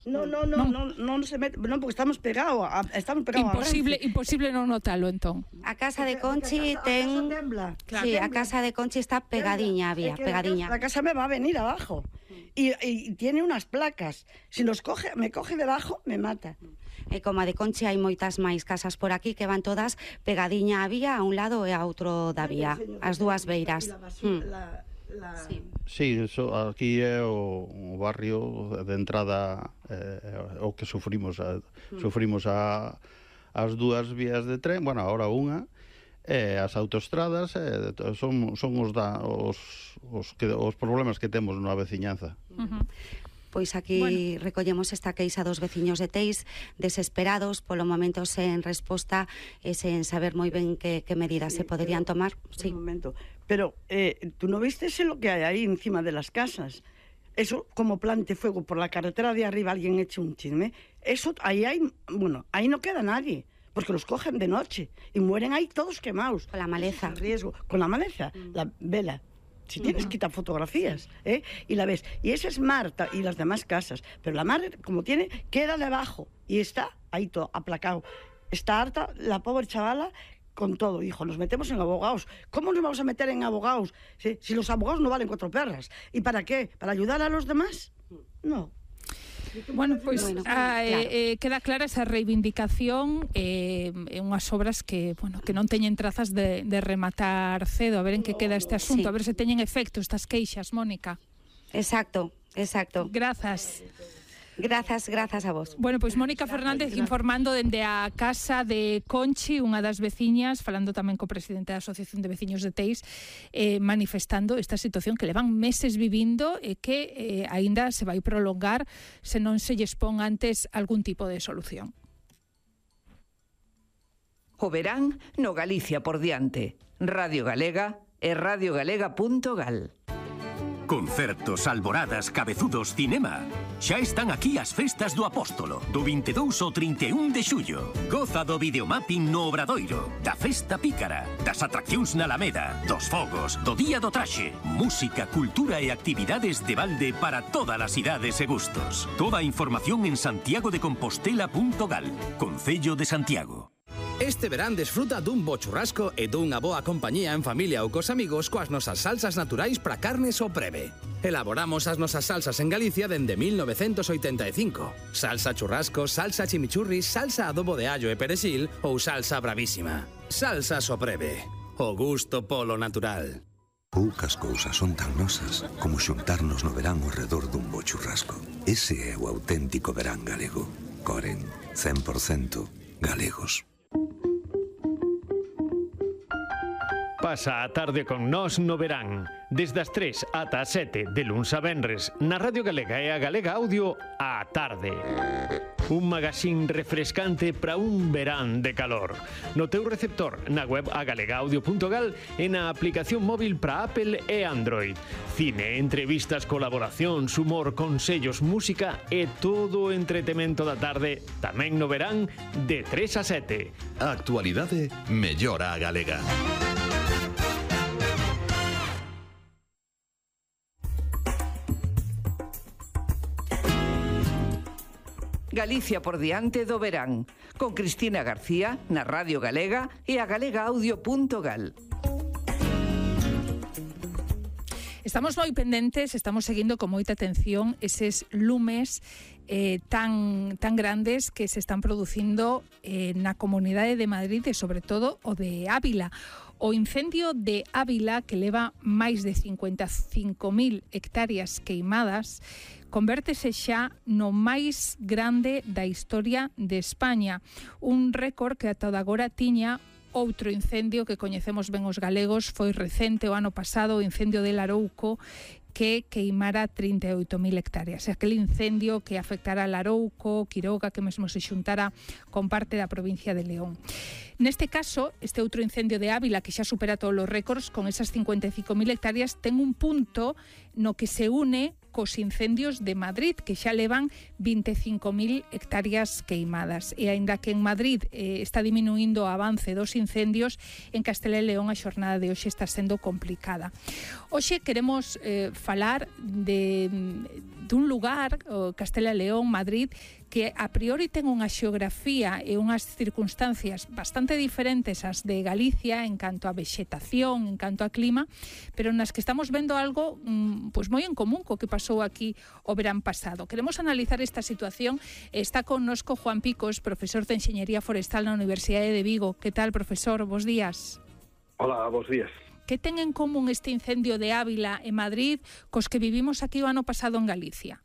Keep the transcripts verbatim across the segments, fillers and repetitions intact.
No, no, no, no, no, no se mete, non, porque estamos pegados, a, estamos pegados imposible, a imposible non notalo, entón. A casa de Conchi a ten... casa tembla. Claro, sí, tembla. A casa de Conchi está pegadiña, había, es que pegadiña. La casa, la casa me va a venir abajo. Y, y tiene unas placas. Si nos coge, me coge debajo, me mata. E como a de Conchi hai moitas máis casas por aquí que van todas pegadiña a vía a un lado e a outro da vía, as dúas beiras. La, la... Sí, sí, eso, aquí é o, o barrio de entrada eh, o que sufrimos a, sufrimos a, as dúas vías de tren, bueno, agora unha, e as autoestradas eh, son, son os, da, os, os, que, os problemas que temos na veciñanza. Uh-huh. Pois aquí bueno. recollemos esta queixa dos veciños de Teis, desesperados, polo momento sen resposta e sen saber moi ben que, que medidas sí, se poderían pero, tomar. Sí. Un momento. Pero, eh, ¿tú no viste lo que hay ahí encima de las casas? Eso, como plante fuego por la carretera de arriba, alguien eche un chisme. Eso, ahí hay, bueno, ahí no queda nadie, porque los cogen de noche y mueren ahí todos quemados. Con la maleza. Riesgo. Con la maleza, mm. la vela. Si tienes, quita fotografías, ¿eh? Y la ves. Y esa es Marta y las demás casas. Pero la madre, como tiene, queda debajo. Y está ahí todo aplacado. Está harta la pobre chavala con todo. Hijo, nos metemos en abogados. ¿Cómo nos vamos a meter en abogados? Si, si los abogados no valen cuatro perras. ¿Y para qué? ¿Para ayudar a los demás? No. Bueno, pois pues, bueno, ah, claro. eh, eh, queda clara esa reivindicación eh, en unhas obras que, bueno, que non teñen trazas de, de rematar cedo. A ver en que queda este asunto, sí. A ver se teñen efecto estas queixas, Mónica. Exacto, exacto. Grazas. Grazas, grazas a vos. Bueno, pois Mónica Fernández informando dende a casa de Conchi, unha das veciñas, falando tamén co presidente da Asociación de Veciños de Teis, eh, manifestando esta situación que levan meses vivindo e que eh, aínda se vai prolongar se non se lles pon antes algún tipo de solución. O verán no Galicia por diante. Radio Galega e radiogalega punto gal. Concertos, alboradas, cabezudos, cinema. Xa están aquí as festas do Apóstolo, do vinte e dous ao trinta e un de xullo. Goza do videomapping no Obradoiro, da festa pícara, das atraccións na Alameda, dos fogos, do día do traxe, música, cultura e actividades de balde para todas as idades e gustos. Toda a información en santiago de compostela punto gal, Concello de Santiago. Este verán desfruta dun bo churrasco e dunha boa compañía en familia ou cos amigos coas nosas salsas naturais para carnes ou preve. Elaboramos as nosas salsas en Galicia dende mil novecentos oitenta e cinco. Salsa churrasco, salsa chimichurri, salsa adobo de allo e perexil ou salsa bravísima. Salsa Sopreve. O gusto polo natural. Poucas cousas son tan nosas como xuntarnos no verán ao redor dun bo churrasco. Ese é o auténtico verán galego. Coren, cen por cento galegos. Pasa a tarde con nós no verán, desde as tres ata as sete de luns a venres, na Radio Galega e a Galega Audio, á tarde. Un magazín refrescante para un verán de calor. No teu receptor, na web a galega audio punto gal e na aplicación móvil para Apple e Android. Cine, entrevistas, colaboracións, humor, consellos, música e todo o entretemento da tarde, tamén no verán, de tres a sete. A actualidade mellora a galega. Galicia por diante do verán, con Cristina García na Radio Galega e a galega audio punto gal. Estamos moi pendentes, estamos seguindo con moita atención eses lumes eh, tan, tan grandes que se están producindo eh, na Comunidade de Madrid e sobre todo o de Ávila. O incendio de Ávila, que leva máis de cincuenta e cinco mil hectáreas queimadas, convértese xa no máis grande da historia de España. Un récord que ata agora tiña outro incendio que coñecemos ben os galegos, foi recente o ano pasado, o incendio de Larouco, que queimara trinta e oito mil hectáreas. Aquel incendio que afectara a Larouco, Quiroga, que mesmo se xuntara con parte da provincia de León. Neste caso, este outro incendio de Ávila, que xa supera todos os récords, con esas cincuenta e cinco mil hectáreas, ten un punto no que se une cos incendios de Madrid, que xa levan vinte e cinco mil hectáreas queimadas. E aínda que en Madrid eh, está diminuindo o avance dos incendios, en Castela e León a xornada de hoxe está sendo complicada. Hoxe queremos eh, falar de, dun lugar, o Castela e León, Madrid, que a priori ten unha xeografía e unhas circunstancias bastante diferentes ás de Galicia en canto a vexetación, en canto a clima, pero nas que estamos vendo algo mmm, pues moi en común co que pasou aquí o verán pasado. Queremos analizar esta situación. Está connosco Juan Picos, profesor de Enxeñería Forestal na Universidade de Vigo. Que tal, profesor? Bos días. Hola, bos días. Que ten en común este incendio de Ávila en Madrid cos que vivimos aquí o ano pasado en Galicia?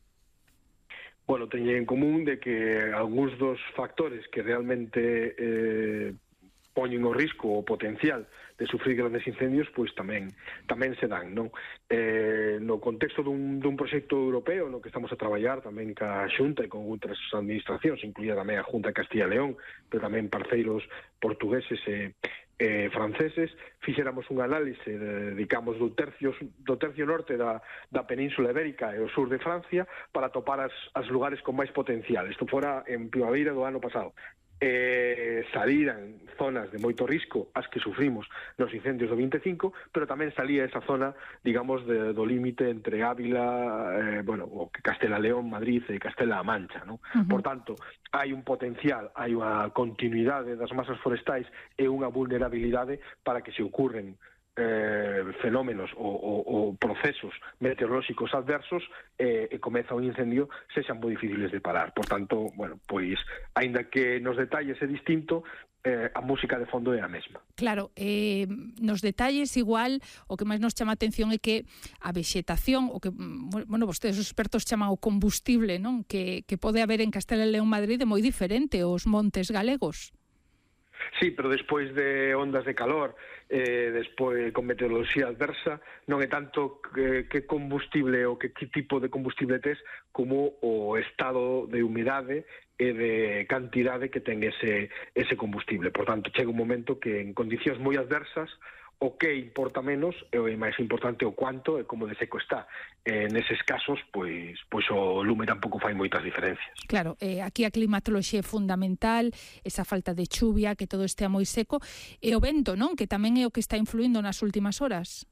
Bueno, teñen en común de que algúns dos factores que realmente eh, poñen o risco o potencial de sufrir grandes incendios, pois tamén tamén se dan, non? Eh, no contexto dun, dun proxecto europeo no que estamos a traballar tamén ca Xunta e con outras administracións, incluída tamén a Junta de Castilla e León, pero tamén parceiros portugueses e eh, franceses, fixéramos un análise, de, dedicamos do tercio, do tercio norte da, da Península Ibérica e o sur de Francia para topar as, as lugares con máis potencial. Isto fora en primavera do ano pasado. Eh, saliran zonas de moito risco as que sufrimos nos incendios do vinte e cinco, pero tamén salía esa zona, digamos, de, do límite entre Ávila, eh, bueno, o Castela León, Madrid e Castela-A Mancha, ¿no? Uh-huh. Por tanto, hai un potencial, hai unha continuidade das masas forestais e unha vulnerabilidade para que se ocurren Eh, fenómenos ou, ou, ou procesos meteorolóxicos adversos eh, e comeza un incendio sexan moi difíciles de parar. Por tanto, bueno, pois, aínda que nos detalles é distinto, eh, a música de fondo é a mesma. Claro, eh, nos detalles igual o que máis nos chama a atención é que a vexetación, o que, bueno, vostedes os expertos chaman o combustible, non? Que, que pode haber en Castela e León, Madrid, é moi diferente aos montes galegos. Sí, pero despois de ondas de calor, eh, despois con meteoroloxía adversa, non é tanto que, que combustible ou que, que tipo de combustible tes como o estado de humidade e de cantidade que ten ese, ese combustible. Por tanto, chega un momento que en condicións moi adversas o que importa menos e o máis importante o cuánto e como de seco está. Eh, neses casos, pois, pois o lume tampouco fai moitas diferencias. Claro, eh, aquí a climatoloxía é fundamental, esa falta de chuvia, que todo estea moi seco, e o vento, non? Que tamén é o que está influindo nas últimas horas.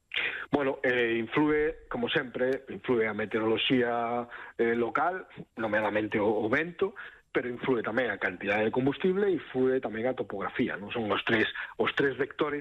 Bueno, eh, influe, como sempre, influe a meteoroloxía eh, local, nomeadamente o, o vento, pero influe tamén a cantidade de combustible e influe tamén a topografía, non? Son os tres, os tres vectores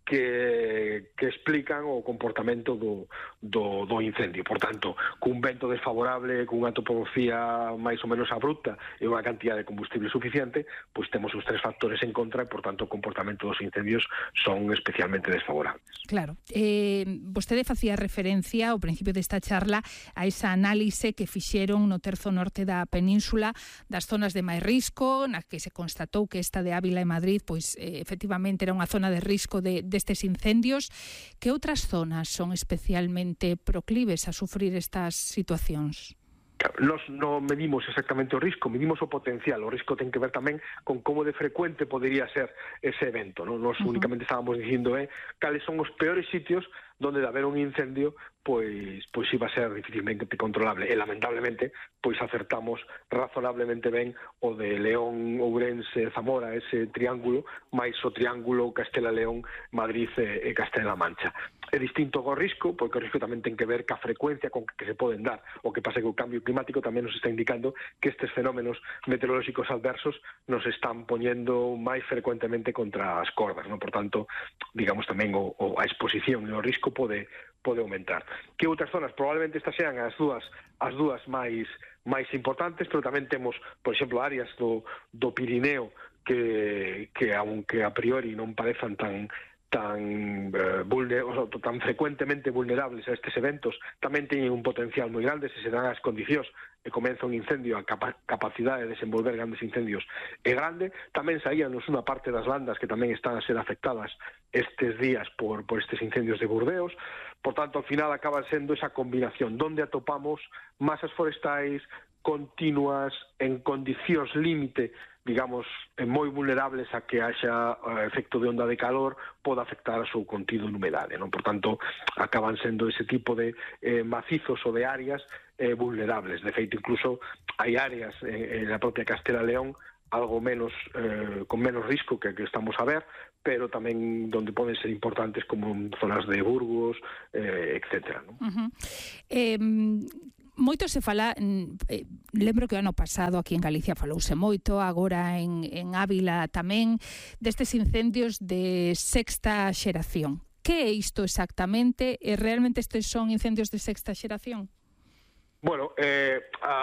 que, que explican o comportamento do, do, do incendio. Por tanto, cun vento desfavorable, cunha topografía máis ou menos abrupta e unha cantidad de combustible suficiente, pois temos os tres factores en contra e, por tanto, o comportamento dos incendios son especialmente desfavorables. Claro. Eh, vostede facía referencia ao principio desta charla a esa análise que fixeron no terzo norte da península das zonas de máis risco, na que se constatou que esta de Ávila e Madrid, pois, eh, efectivamente era unha zona de risco de, de destes incendios. Que outras zonas son especialmente proclives a sufrir estas situacións? Nos non medimos exactamente o risco, medimos o potencial. O risco ten que ver tamén con como de frecuente podería ser ese evento, non? Nos uh-huh. únicamente estábamos dicindo eh, cales son os peores sitios donde de haber un incendio pois pois iba a ser dificilmente controlable. E lamentablemente pois acertamos razonablemente ben o de León, Ourense, Zamora, ese triángulo, máis o triángulo Castela-León, Madrid e, e Castela-A Mancha. É distinto o risco, porque o risco tamén ten que ver ca frecuencia con que se poden dar. O que pasa é que o cambio climático tamén nos está indicando que estes fenómenos meteorolóxicos adversos nos están poñendo máis frecuentemente contra as cordas, non? Por tanto, digamos tamén o, o a exposición e o risco pode pode aumentar. Que outras zonas? Probablemente estas sean as dúas as dúas máis máis importantes, pero tamén temos, por exemplo, áreas do, do Pirineo que, que aunque a priori non parezan tan tan eh, vulner, o sea, tan frecuentemente vulnerables a estes eventos, tamén teñen un potencial moi grande se se dan as condicións e comeza un incendio, a capa capacidade de desenvolver grandes incendios é grande. Tamén saíanos unha parte das landas que tamén están a ser afectadas estes días por, por estes incendios de Burdeos. Por tanto, ao final acaba sendo esa combinación donde atopamos masas forestais continuas en condicións límite, digamos, moi vulnerables a que haxa uh, efecto de onda de calor poda afectar a seu contido en humedade, non? Por tanto, acaban sendo ese tipo de eh, macizos ou de áreas eh, vulnerables. De feito, incluso hai áreas en, en a propia Castela e León algo menos, eh, con menos risco que que estamos a ver, pero tamén donde poden ser importantes como en zonas de Burgos, eh, etcétera, non? Uh-huh. Eh, moito se fala, eh, lembro que o ano pasado aquí en Galicia falouse moito, agora en, en Ávila tamén, destes incendios de sexta xeración. Que é isto exactamente? E realmente estes son incendios de sexta xeración? Bueno, eh,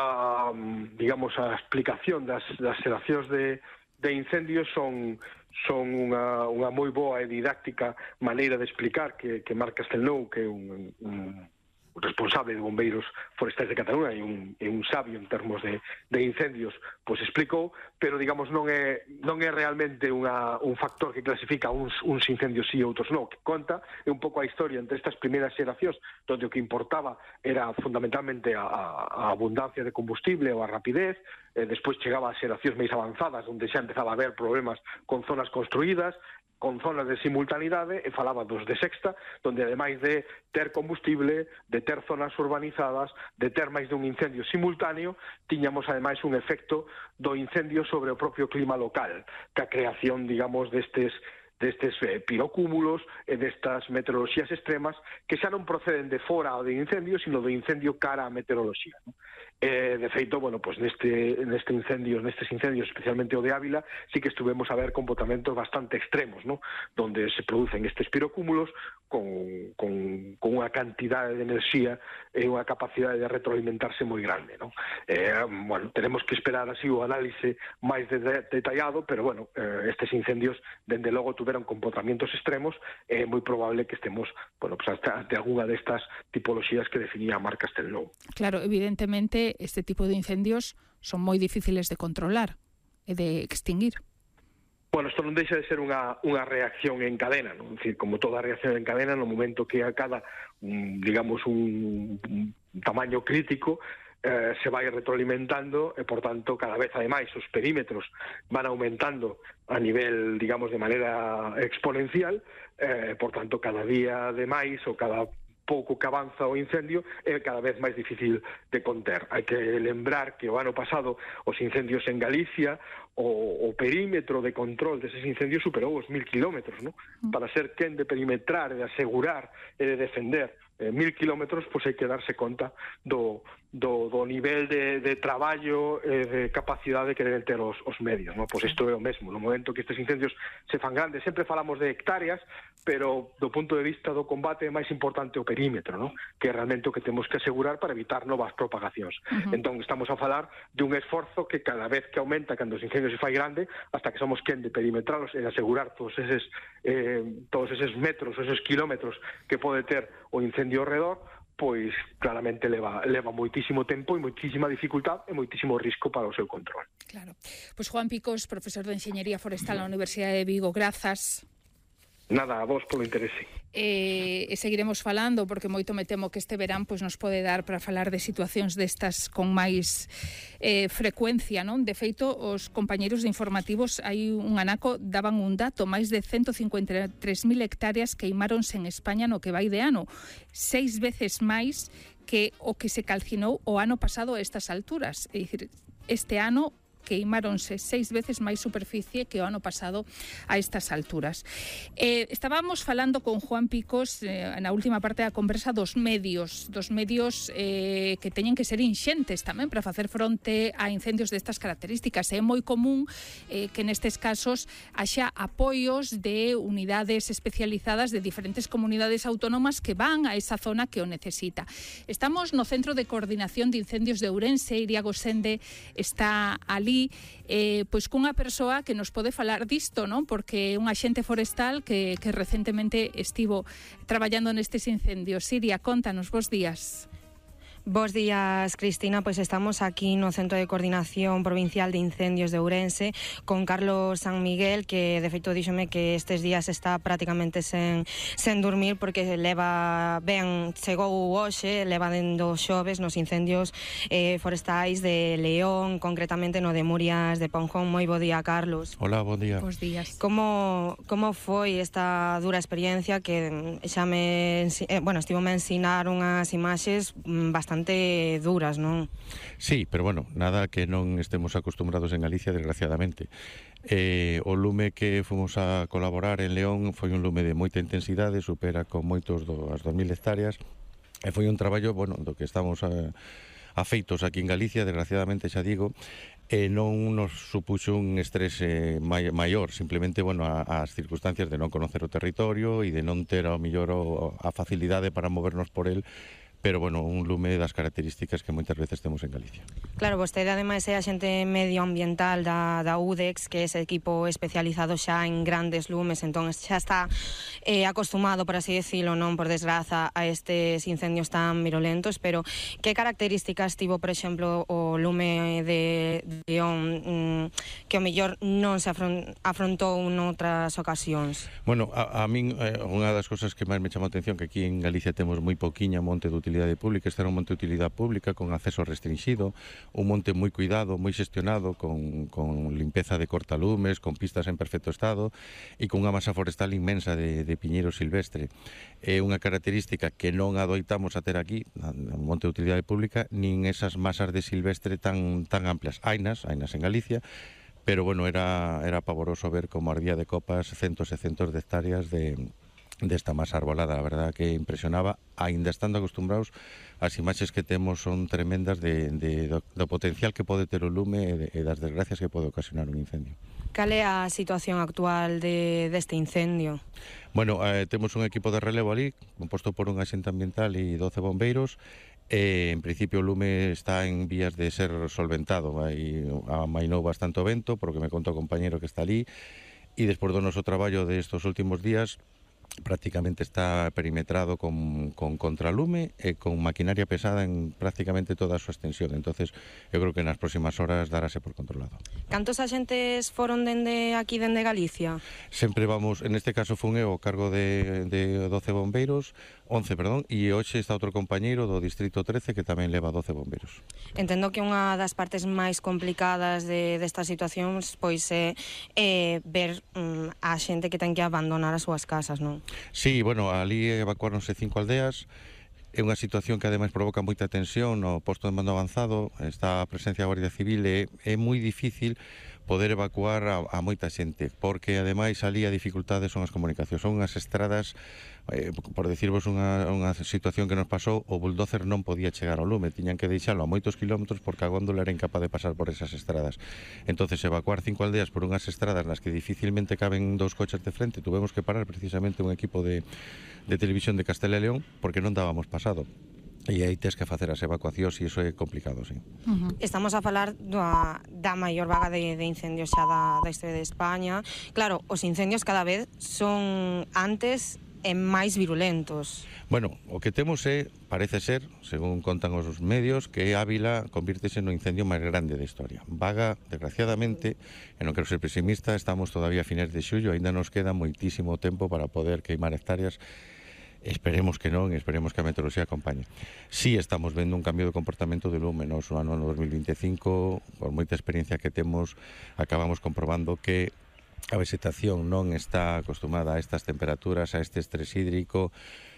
a, digamos, a explicación das, das xeracións de, de incendios son son unha, unha moi boa e didáctica maneira de explicar que, que Marc Castelnou, que é un, un responsable de bombeiros forestais de Cataluña e un, e un sabio en termos de, de incendios, pois explicou, pero digamos non é non é realmente unha, un factor que clasifica uns, uns incendios sí e outros non, que conta é un pouco a historia entre estas primeiras xeracións, onde o que importaba era fundamentalmente a, a abundancia de combustible ou a rapidez, eh, despois chegaba a xeracións máis avanzadas, onde xa empezaba a haber problemas con zonas construídas, con zonas de simultaneidade, e falaba dos de sexta, onde ademais de ter combustible, de ter zonas urbanizadas, de ter máis dun incendio simultáneo, tiñamos ademais un efecto do incendio sobre o propio clima local, que a creación, digamos, destes destes eh, pirocúmulos e destas meteoroloxías extremas que xa non proceden de fora de incendio, sino do incendio cara a meteoroloxía, ¿no? Eh, de feito, bueno, pues neste, neste incendio, nestes incendios, especialmente o de Ávila, sí que estuvemos a ver comportamentos bastante extremos, ¿no? Donde se producen estes pirocúmulos con, con, con unha cantidade de enerxía e unha capacidade de retroalimentarse moi grande, ¿no? Eh, bueno, tenemos que esperar así o análise máis de, de, detallado, pero bueno, eh, estes incendios, dende logo, tuveron comportamientos extremos, é eh, moi probable que estemos, bueno, pues hasta ante algunha destas tipoloxías que definía Marc Castelnou. Claro, evidentemente, este tipo de incendios son moi difíciles de controlar e de extinguir. Bueno, isto non deixa de ser unha, unha reacción en cadena, non? Decir, como toda reacción en cadena, no momento que acada, un, digamos, un, un tamaño crítico, eh, se vai retroalimentando e, por tanto, cada vez, ademais, os perímetros van aumentando a nivel, digamos, de maneira exponencial, eh, por tanto, cada día de máis ou cada pouco que avanza o incendio é cada vez máis difícil de conter. Hai que lembrar que o ano pasado os incendios en Galicia, o, o perímetro de control deses incendios superou os mil kilómetros, ¿no? Para ser quen de perimetrar, de asegurar e de defender eh, mil kilómetros, pois hai que darse conta do, do, do nivel de, de traballo e eh, de capacidade que deben ter os, os medios, ¿no? Pois isto é o mesmo. No momento que estes incendios se fan grandes, sempre falamos de hectáreas, pero do punto de vista do combate é máis importante o perímetro, ¿no? Que é realmente o que temos que asegurar para evitar novas propagacións. Uh-huh. Entón, estamos a falar de un esforzo que cada vez que aumenta cando os incendios se fai grande, hasta que somos quen de perimetralos e de asegurar todos eses, eh, todos eses metros, eses kilómetros que pode ter o incendio ao redor, pois claramente leva, leva moitísimo tempo e moitísima dificultad e moitísimo risco para o seu control. Claro. Pois Juan Picos, profesor de Enxeñería Forestal na Universidade de Vigo, grazas. Nada, a vos polo interese. E, e seguiremos falando, porque moito me temo que este verán pois, nos pode dar para falar de situacións destas con máis eh, frecuencia, non? De feito, os compañeiros de informativos hai un anaco daban un dato, máis de ciento cincuenta e tres mil hectáreas queimáronse en España no que vai de ano, seis veces máis que o que se calcinou o ano pasado a estas alturas. É dicir, este ano queimáronse seis veces máis superficie que o ano pasado a estas alturas. Eh, estábamos falando con Juan Picos eh, na última parte da conversa dos medios, dos medios eh, que teñen que ser inxentes tamén para facer fronte a incendios destas características. É moi común eh, que nestes casos haxa apoios de unidades especializadas de diferentes comunidades autónomas que van a esa zona que o necesita. Estamos no Centro de Coordinación de Incendios de Ourense, Iria Gosende está ali, eh, pois cunha persoa que nos pode falar disto, non? Porque é un axente forestal que, que recentemente estivo traballando nestes incendios. Iria, contanos, bos días. Bos días, Cristina. Pois estamos aquí no Centro de Coordinación Provincial de Incendios de Ourense con Carlos San Miguel, que de feito díxome que estes días está prácticamente sen, sen dormir porque leva ben, chegou hoxe, leva dendo xoves nos incendios eh, forestais de León, concretamente no de Murias de Ponjón. Moi bo día, Carlos. Hola, bo día. Bos días. Como, como foi esta dura experiencia que xa me, eh, bueno, estivo me ensinar unhas imaxes bastante bastante duras, non? Sí, pero bueno, nada que non estemos acostumbrados en Galicia, desgraciadamente. Eh, o lume que fomos a colaborar en León foi un lume de moita intensidade, supera con moitos do, as dos mil hectáreas, e foi un traballo, bueno, do que estamos a, afeitos aquí en Galicia, desgraciadamente xa digo, e non nos supuxo un estrés eh, mai, maior, simplemente, bueno, a, as circunstancias de non conocer o territorio e de non ter ao mellor o, a facilidade para movernos por el, pero, bueno, un lume das características que moitas veces temos en Galicia. Claro, vostede ademais é axente medioambiental da, da U D E X, que é ese equipo especializado xa en grandes lumes, entón xa está eh, acostumado, por así decirlo, non por desgraza, a estes incendios tan virulentos, pero que características tivo, por exemplo, o lume de León mm, que o mellor non se afron, afrontou noutras ocasións? Bueno, a, a min, eh, unha das cosas que máis me chamou a atención, que aquí en Galicia temos moi poquinha monte de utilidade pública. Este era un monte de utilidade pública con acceso restringido, un monte moi cuidado, moi xestionado, con, con limpeza de cortalumes, con pistas en perfecto estado e con unha masa forestal inmensa de, de piñeiro silvestre. É unha característica que non adoitamos a ter aquí, un monte de utilidade pública, nin esas masas de silvestre tan, tan amplias. Hainas, hainas en Galicia, pero, bueno, era, era pavoroso ver como ardía de copas centos e centos de hectáreas de desta masa arbolada. A verdad que impresionaba, aínda estando acostumbrados. As imaxes que temos son tremendas de, de, do, do potencial que pode ter o lume e, de, e das desgracias que pode ocasionar un incendio. Cal é a situación actual de, deste incendio? Bueno, eh, temos un equipo de relevo ali, composto por un axente ambiental e doce bombeiros. Eh, en principio o lume está en vías de ser solventado. Hai, amainou bastante o vento, por lo que me conta o compañero que está ali, e despois do noso traballo de estos últimos días, prácticamente está perimetrado con, con contralume e con maquinaria pesada en prácticamente toda a súa extensión. Entonces, eu creo que nas próximas horas darase por controlado. Cantos axentes foron dende aquí, dende Galicia? Sempre vamos, en este caso fun eu o cargo de, de doce bombeiros, once, perdón, e hoxe está outro compañeiro do Distrito trece que tamén leva doce bombeiros. Entendo que unha das partes máis complicadas de, destas situacións pois é eh, ver mm, a xente que ten que abandonar as súas casas, non? Sí, bueno, ali evacuáronse cinco aldeas. É unha situación que ademais provoca moita tensión no posto de mando avanzado. Está a presencia da Guardia Civil e é moi difícil poder evacuar a, a moita xente, porque ademais ali a dificultade son as comunicacións, son as estradas, eh, por decirvos unha, unha situación que nos pasou, o bulldozer non podía chegar ao lume, tiñan que deixalo a moitos kilómetros porque a góndola era incapaz de pasar por esas estradas. Entonces, evacuar cinco aldeas por unhas estradas nas que dificilmente caben dous coches de frente, tuvemos que parar precisamente un equipo de, de televisión de Castela e León porque non dábamos pasado. E aí tes que facer as evacuacións e iso é complicado, sí. Uh-huh. Estamos a falar da, da maior vaga de, de incendios xa da, da historia de España. Claro, os incendios cada vez son antes e máis virulentos. Bueno, o que temos é, parece ser, según contan os medios, que Ávila convírtese no incendio máis grande da historia. Vaga, desgraciadamente, e non quero ser pesimista, estamos todavía a finais de xullo, ainda nos queda moitísimo tempo para poder queimar hectáreas. Esperemos que non, esperemos que a meteoroloxía acompañe. Sí estamos vendo un cambio de comportamento do lume. No ano dos mil vinte e cinco, por moita experiencia que temos, acabamos comprobando que a vegetación non está acostumada a estas temperaturas, a este estrés hídrico,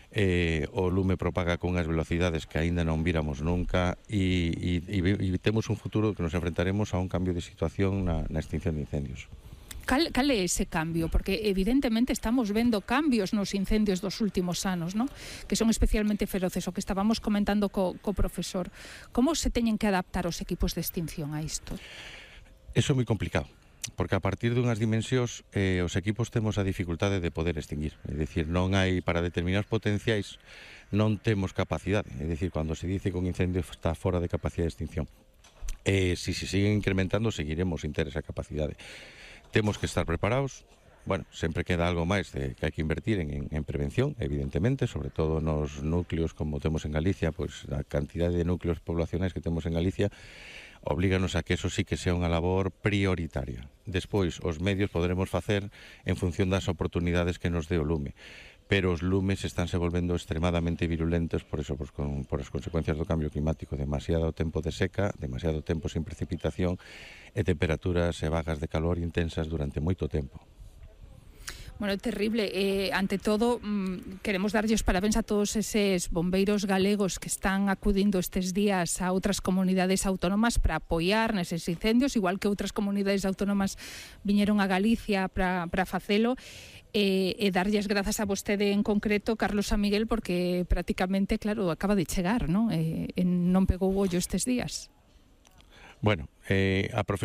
eh, o lume propaga con unhas velocidades que aínda non víramos nunca e, e, e, e temos un futuro que nos enfrentaremos a un cambio de situación na, na extinción de incendios. Cal, cal é ese cambio? Porque evidentemente estamos vendo cambios nos incendios dos últimos anos, ¿no? Que son especialmente feroces, o que estábamos comentando co, co profesor. Como se teñen que adaptar os equipos de extinción a isto? Eso é moi complicado, porque a partir dunhas dimensións eh, os equipos temos a dificultade de poder extinguir. É dicir, non hai, para determinados potenciais non temos capacidade. É dicir, cando se dice que un incendio está fora de capacidade de extinción. Eh, si se siguen incrementando, seguiremos sin ter esa capacidade. Temos que estar preparados, bueno, sempre queda algo máis de que hai que invertir en, en prevención, evidentemente, sobre todo nos núcleos como temos en Galicia, pois a cantidade de núcleos poblacionais que temos en Galicia oblíganos a que eso sí que sea unha labor prioritaria. Despois, os medios poderemos facer en función das oportunidades que nos dé o lume, pero os lumes estánse volvendo extremadamente virulentos por eso, por, con, por as consecuencias do cambio climático, demasiado tempo de seca, demasiado tempo sin precipitación e temperaturas e vagas de calor intensas durante moito tempo. Bueno, é terrible. Eh, ante todo, mmm, queremos darlle os parabéns a todos eses bombeiros galegos que están acudindo estes días a outras comunidades autónomas para apoiar neses incendios, igual que outras comunidades autónomas viñeron a Galicia para, para facelo. E, e darlles grazas a vostede en concreto, Carlos San Miguel, porque prácticamente, claro, acaba de chegar, non? E, e non pegou ollo estes días. Bueno, eh, a profesión